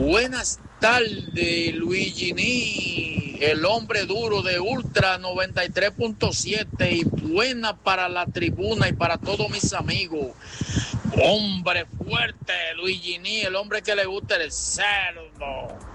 Buenas tardes, Luigi Ni, el hombre duro de Ultra 93.7 y buena para la tribuna y para todos mis amigos. Hombre fuerte, Luigi Ni, el hombre que le gusta el cerdo.